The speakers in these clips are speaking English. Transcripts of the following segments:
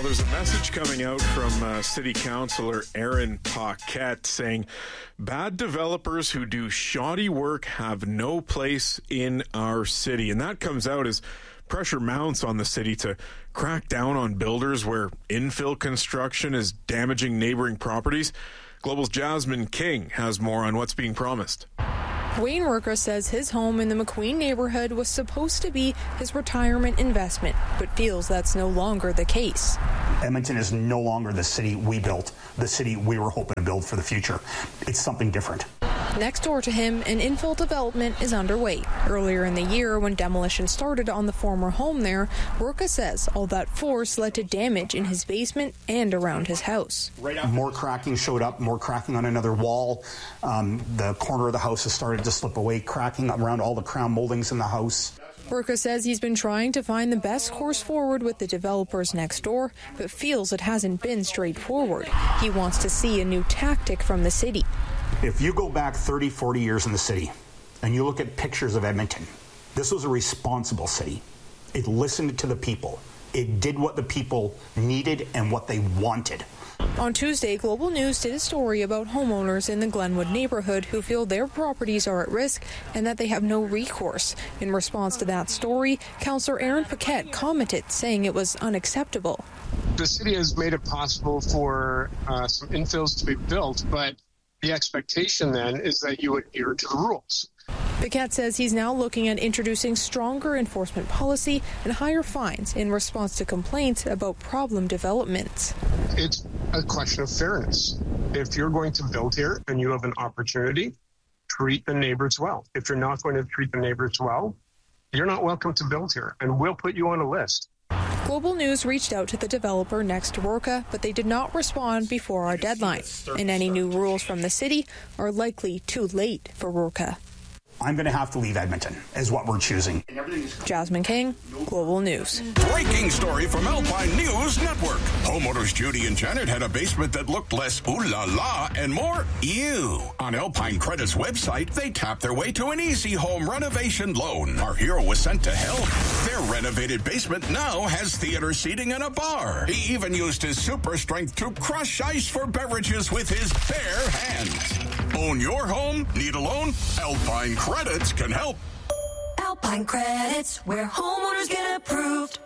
there's a message coming out from City Councillor Aaron Paquette saying bad developers who do shoddy work have no place in our city. And that comes out as pressure mounts on the city to crack down on builders where infill construction is damaging neighboring properties. Global's Jasmine King has more on what's being promised. Wayne Worka says his home in the McQueen neighborhood was supposed to be his retirement investment, but feels that's no longer the case. Edmonton is no longer the city we built, the city we were hoping to build for the future. It's something different. Next door to him, an infill development is underway. Earlier in the year, when demolition started on the former home there, Worka says all that force led to damage in his basement and around his house. More cracking showed up, more cracking on another wall. The corner of the house has started to slip away, cracking around all the crown moldings in the house. Worka says he's been trying to find the best course forward with the developers next door, but feels it hasn't been straightforward. He wants to see a new tactic from the city. If you go back 30, 40 years in the city and you look at pictures of Edmonton, this was a responsible city. It listened to the people. It did what the people needed and what they wanted. On Tuesday, Global News did a story about homeowners in the Glenwood neighborhood who feel their properties are at risk and that they have no recourse. In response to that story, Councillor Aaron Paquette commented, saying it was unacceptable. The city has made it possible for some infills to be built, but the expectation then is that you adhere to the rules. Paquette says he's now looking at introducing stronger enforcement policy and higher fines in response to complaints about problem developments. It's a question of fairness. If you're going to build here and you have an opportunity, treat the neighbors well. If you're not going to treat the neighbors well, you're not welcome to build here, and we'll put you on a list. Global News reached out to the developer next to Worka, but they did not respond before our deadline. And any new rules from the city are likely too late for Worka. I'm going to have to leave Edmonton, is what we're choosing. Jasmine King, Global News. Breaking story from Alpine News Network. Homeowners Judy and Janet had a basement that looked less ooh la la and more ew. On Alpine Credit's website, they tapped their way to an easy home renovation loan. Our hero was sent to hell. Their renovated basement now has theater seating and a bar. He even used his super strength to crush ice for beverages with his bare hands. Own your home? Need a loan? Alpine Credits can help. Alpine Credits, where homeowners get approved.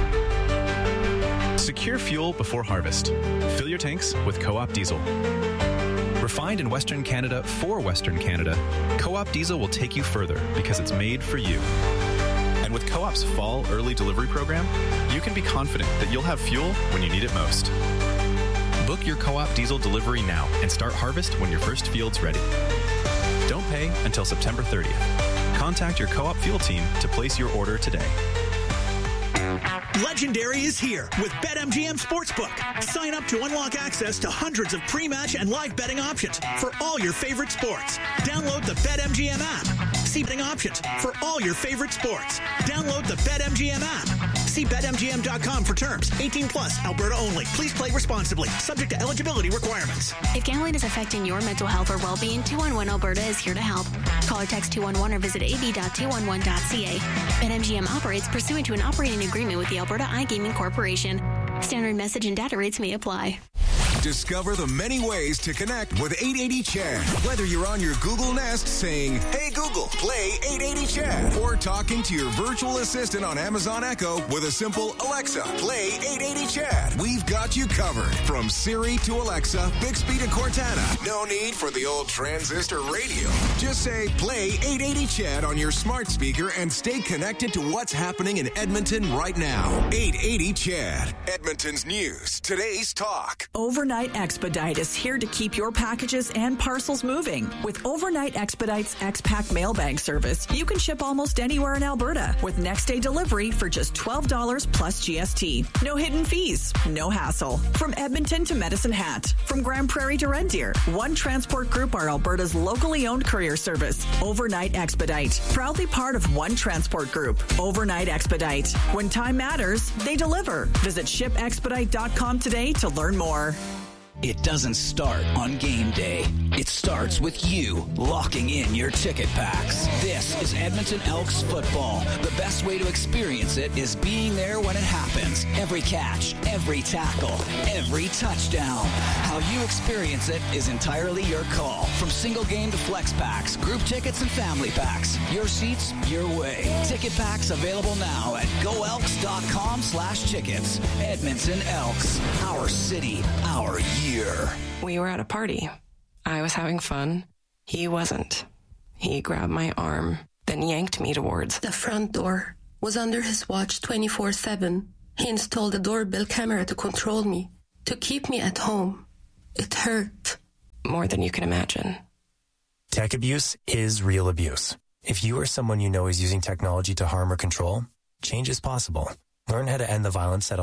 Secure fuel before harvest. Fill your tanks with Co-op Diesel. Refined in Western Canada for Western Canada, Co-op Diesel will take you further because it's made for you. And with Co-op's fall early delivery program, you can be confident that you'll have fuel when you need it most. Book your Co-op Diesel delivery now and start harvest when your first field's ready. Don't pay until September 30th. Contact your Co-op fuel team to place your order today. Legendary is here with BetMGM Sportsbook. Sign up to unlock access to hundreds of pre-match and live betting options for all your favorite sports. Download the BetMGM app. See betting options for all your favorite sports. Download the BetMGM app. See BetMGM.com for terms. 18 plus, Alberta only. Please play responsibly. Subject to eligibility requirements. If gambling is affecting your mental health or well-being, 211 Alberta is here to help. Call or text 211 or visit ab.211.ca. BetMGM operates pursuant to an operating agreement with the Alberta iGaming Corporation. Standard message and data rates may apply. Discover the many ways to connect with 880 Chad. Whether you're on your Google Nest saying, "Hey Google, play 880 Chad," or talking to your virtual assistant on Amazon Echo with a simple "Alexa, play 880 Chad." We've got you covered. From Siri to Alexa, Bixby to Cortana. No need for the old transistor radio. Just say, "Play 880 Chad" on your smart speaker and stay connected to what's happening in Edmonton right now. 880 Chad. Edmonton's news. Today's talk. Overnight Expedite is here to keep your packages and parcels moving. With Overnight Expedite's X-Pack mail bag service, you can ship almost anywhere in Alberta with next day delivery for just $12 plus GST. No hidden fees, no hassle. From Edmonton to Medicine Hat, from Grand Prairie to Red Deer, One Transport Group are Alberta's locally owned courier service. Overnight Expedite, proudly part of One Transport Group. Overnight Expedite. When time matters, they deliver. Visit shipexpedite.com today to learn more. It doesn't start on game day. It starts with you locking in your ticket packs. This is Edmonton Elks football. The best way to experience it is being there when it happens. Every catch, every tackle, every touchdown. How you experience it is entirely your call. From single game to flex packs, group tickets and family packs. Your seats, your way. Ticket packs available now at goelks.com/tickets. Edmonton Elks. Our city, our year. We were at a party. I was having fun. He wasn't. He grabbed my arm, then yanked me towards the front door. Was under his watch 24/7. He installed a doorbell camera to control me, to keep me at home. It hurt. More than you can imagine. Tech abuse is real abuse. If you or someone you know is using technology to harm or control, change is possible. Learn how to end the violence at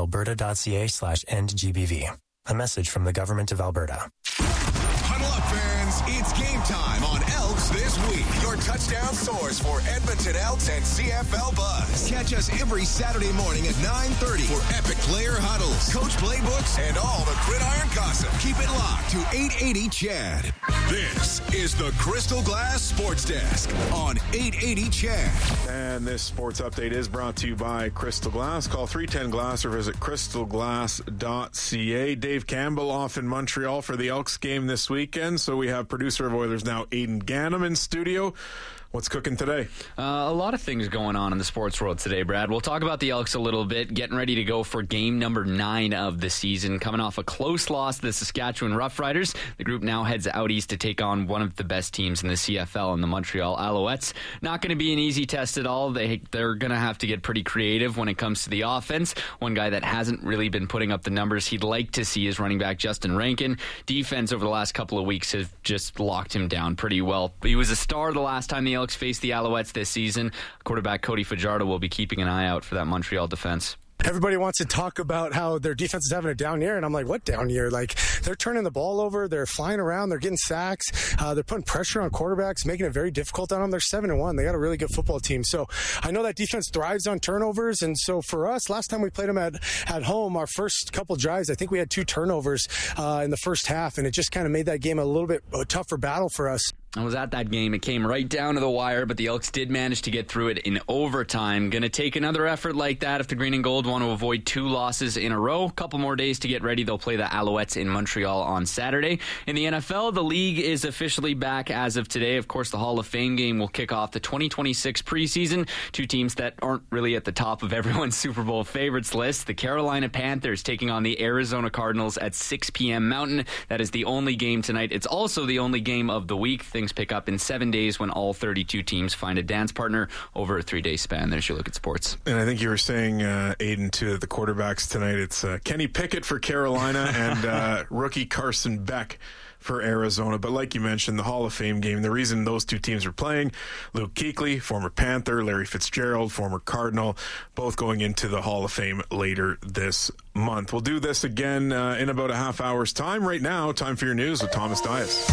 alberta.ca/endgbv. A message from the Government of Alberta. Huddle up, fans. It's game time on Elks This Week. Your touchdown source for Edmonton Elks and CFL Buzz. Catch us every Saturday morning at 9:30 for epic player huddles, coach playbooks, and all the gridiron gossip. Keep it locked to 880 CHAD. This is the Crystal Glass Sports Desk on 880 CHAD. And this sports update is brought to you by Crystal Glass. Call 310-GLASS or visit crystalglass.ca. Dave Campbell off in Montreal for the Elks game this weekend. So we have producer of Oilers Now, Aidan Gannam, in studio. What's cooking today? A lot of things going on in the sports world today, Brad. We'll talk about the Elks a little bit, getting ready to go for game number 9 of the season, coming off a close loss to the Saskatchewan Roughriders. The group now heads out east to take on one of the best teams in the CFL, and the Montreal Alouettes. Not going to be an easy test at all. They're going to have to get pretty creative when it comes to the offense. One guy that hasn't really been putting up the numbers he'd like to see is running back Justin Rankin. Defense over the last couple of weeks has just locked him down pretty well. He was a star the last time the Elks faced the Alouettes this season. Quarterback Cody Fajardo will be keeping an eye out for that Montreal defense. Everybody wants to talk about how their defense is having a down year, and I'm like, what down year? Like, they're turning the ball over, they're flying around, they're getting sacks, they're putting pressure on quarterbacks, making it very difficult on them. They're 7-1. They got a really good football team. So I know that defense thrives on turnovers, and so for us, last time we played them at home, our first couple drives, I think we had 2 turnovers in the first half, and it just kind of made that game a little bit tougher battle for us. I was at that game. It came right down to the wire, but the Elks did manage to get through it in overtime. Going to take another effort like that if the Green and Gold want to avoid 2 losses in a row. A couple more days to get ready. They'll play the Alouettes in Montreal on Saturday. In the NFL, the league is officially back as of today. Of course, the Hall of Fame game will kick off the 2026 preseason. 2 teams that aren't really at the top of everyone's Super Bowl favorites list. The Carolina Panthers taking on the Arizona Cardinals at 6 p.m. Mountain. That is the only game tonight. It's also the only game of the week. Things pick up in 7 days when all 32 teams find a dance partner over a 3-day span. There's your look at sports. And I think you were saying, Aidan, to the quarterbacks tonight, it's Kenny Pickett for Carolina and rookie Carson Beck for Arizona. But like you mentioned, the Hall of Fame game, the reason those 2 teams are playing, Luke Kuechly, former Panther, Larry Fitzgerald, former Cardinal, both going into the Hall of Fame later this month. We'll do this again in about a half hour's time. Right now, time for your news with Thomas Dias.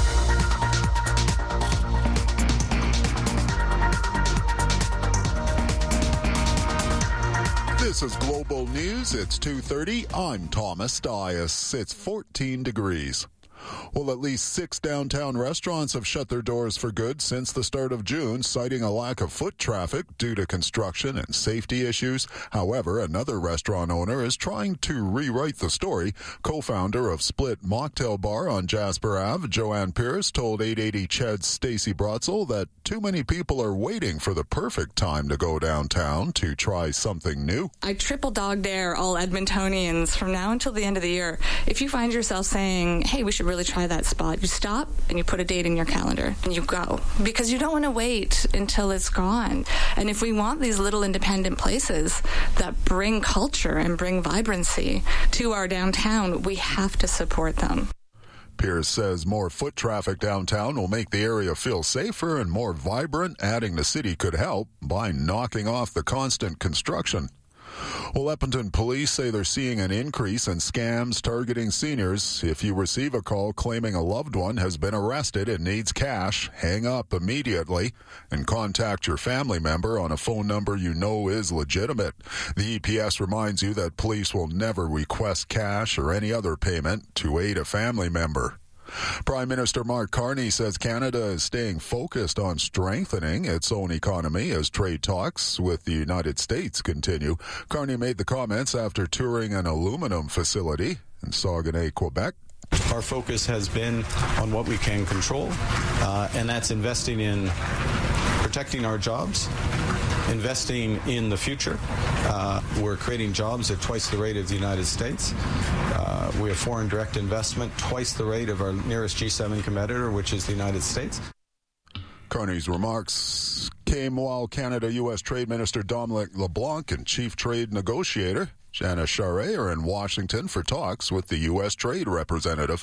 This is Global News. It's 2:30. I'm Thomas Dias. It's 14 degrees. Well, at least 6 downtown restaurants have shut their doors for good since the start of June, citing a lack of foot traffic due to construction and safety issues. However, another restaurant owner is trying to rewrite the story. Co-founder of Split Mocktail Bar on Jasper Ave, Joanne Pierce, told 880 CHED's Stacey Brotzel that too many people are waiting for the perfect time to go downtown to try something new. I triple dog dare all Edmontonians from now until the end of the year. If you find yourself saying, hey, we should really try that spot, you stop and you put a date in your calendar and you go, because you don't want to wait until it's gone. And if we want these little independent places that bring culture and bring vibrancy to our downtown, we have to support them. Pierce says more foot traffic downtown will make the area feel safer and more vibrant, adding the city could help by knocking off the constant construction. Well, Edmonton police say they're seeing an increase in scams targeting seniors. If you receive a call claiming a loved one has been arrested and needs cash, hang up immediately and contact your family member on a phone number you know is legitimate. The EPS reminds you that police will never request cash or any other payment to aid a family member. Prime Minister Mark Carney says Canada is staying focused on strengthening its own economy as trade talks with the United States continue. Carney made the comments after touring an aluminum facility in Saguenay, Quebec. Our focus has been on what we can control, and that's investing in protecting our jobs, investing in the future. We're creating jobs at twice the rate of the United States. We have foreign direct investment twice the rate of our nearest G7 competitor, which is the United States. Carney's remarks came while Canada-U.S. Trade Minister Dominic LeBlanc and Chief Trade Negotiator Janice Charest are in Washington for talks with the U.S. Trade Representative.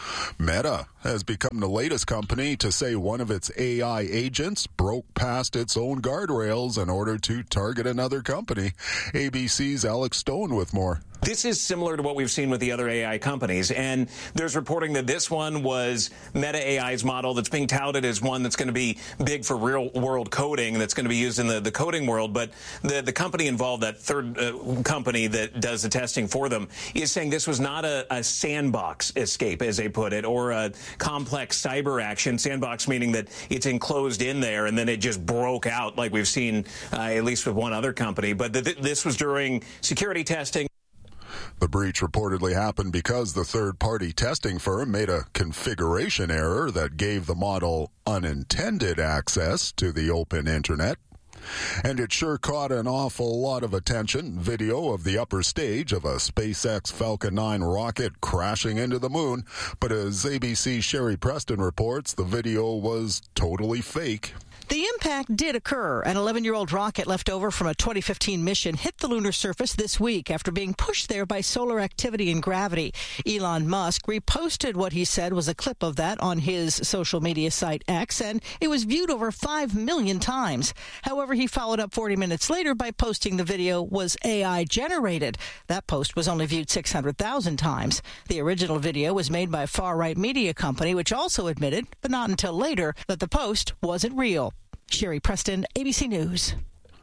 Meta has become the latest company to say one of its AI agents broke past its own guardrails in order to target another company. ABC's Alex Stone with more. This is similar to what we've seen with the other AI companies, and there's reporting that this one was Meta AI's model that's being touted as one that's going to be big for real-world coding, that's going to be used in the coding world, but the company involved, that third company that does the testing for them, is saying this was not a sandbox escape, as they put it, or a complex cyber action. Sandbox meaning that it's enclosed in there, and then it just broke out like we've seen at least with one other company. But this was during security testing. The breach reportedly happened because the third-party testing firm made a configuration error that gave the model unintended access to the open internet. And it sure caught an awful lot of attention. Video of the upper stage of a SpaceX Falcon 9 rocket crashing into the moon. But as ABC's Sherry Preston reports, the video was totally fake. The impact did occur. An 11-year-old rocket left over from a 2015 mission hit the lunar surface this week after being pushed there by solar activity and gravity. Elon Musk reposted what he said was a clip of that on his social media site X, and it was viewed over 5 million times. However, he followed up 40 minutes later by posting the video was AI generated. That post was only viewed 600,000 times. The original video was made by a far-right media company, which also admitted, but not until later, that the post wasn't real. Sherry Preston, ABC News.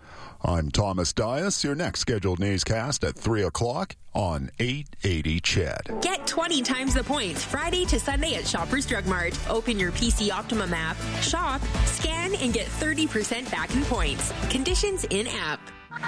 I'm Thomas Dias. Your next scheduled newscast at 3 o'clock on 880 CHED. Get 20 times the points Friday to Sunday at Shoppers Drug Mart. Open your PC Optimum app, shop, scan, and get 30% back in points. Conditions in app.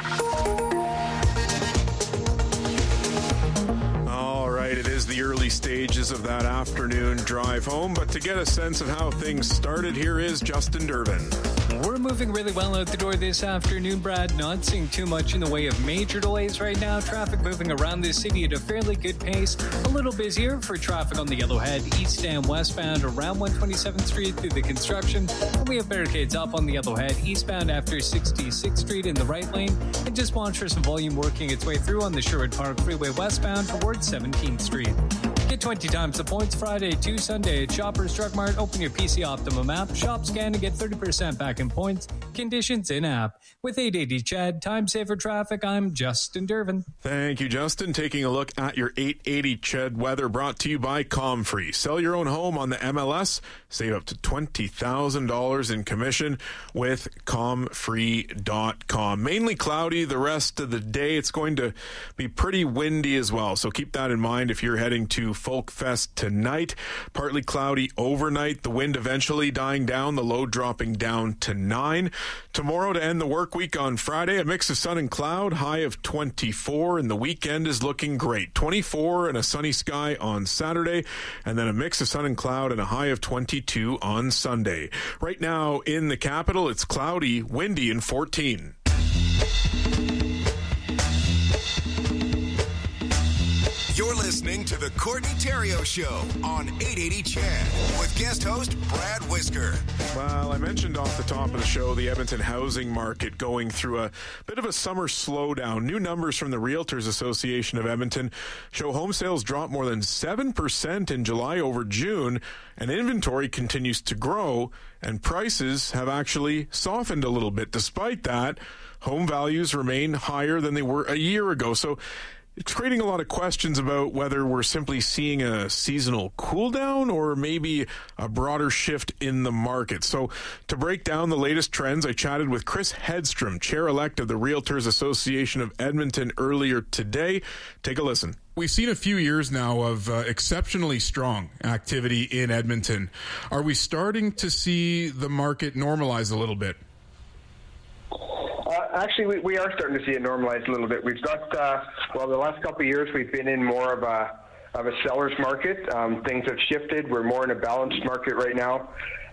All right, it is the early stages of that afternoon drive home, but to get a sense of how things started, here is Justin Durbin. We're moving really well out the door this afternoon, Brad. Not seeing too much in the way of major delays right now. Traffic moving around the city at a fairly good pace. A little busier for traffic on the Yellowhead, east and westbound around 127th Street through the construction. And we have barricades up on the Yellowhead, eastbound after 66th Street in the right lane. And just watch for some volume working its way through on the Sherwood Park Freeway westbound towards 17th Street. Get 20 times the points Friday to Sunday at Shoppers Drug Mart. Open your PC Optimum app, shop, scan, and get 30% back in points. Conditions in app. With 880 CHED, time saver traffic, I'm Justin Durbin. Thank you, Justin. Taking a look at your 880 CHED weather brought to you by Comfree. Sell your own home on the MLS. Save up to $20,000 in commission with Comfree.com. Mainly cloudy the rest of the day. It's going to be pretty windy as well, so keep that in mind if you're heading to Folk Fest tonight. Partly cloudy overnight. The wind eventually dying down. The low dropping down to 9. Tomorrow to end the work week on Friday, a mix of sun and cloud, high of 24, and the weekend is looking great. 24 and a sunny sky on Saturday, and then a mix of sun and cloud and a high of 22 on Sunday. Right now in the capital, it's cloudy, windy, and 14. You're listening to the Courtney Theriault Show on 880 CHED with guest host Brad Whisker. Well, I mentioned off the top of the show the Edmonton housing market going through a bit of a summer slowdown. New numbers from the Realtors Association of Edmonton show home sales dropped more than 7% in July over June, and inventory continues to grow, and prices have actually softened a little bit. Despite that, home values remain higher than they were a year ago. So It's creating a lot of questions about whether we're simply seeing a seasonal cool down or maybe a broader shift in the market. So to break down the latest trends, I chatted with Chris Hedstrom, chair-elect of the Realtors Association of Edmonton, earlier today. Take a listen. We've seen a few years now of exceptionally strong activity in Edmonton. Are we starting to see the market normalize a little bit? Actually, we are starting to see it normalize a little bit. We've got, the last couple of years, we've been in more of a seller's market. Things have shifted. We're more in a balanced market right now.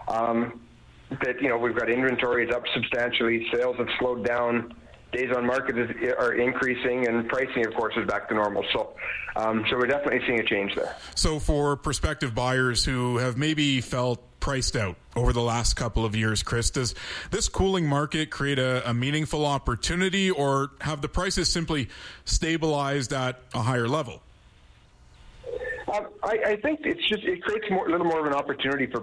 We've got inventories up substantially. Sales have slowed down. Days on market are increasing, and pricing, of course, is back to normal. So we're definitely seeing a change there. So for prospective buyers who have maybe felt priced out over the last couple of years, Chris, does this cooling market create a meaningful opportunity, or have the prices simply stabilized at a higher level? I think it creates a little more of an opportunity for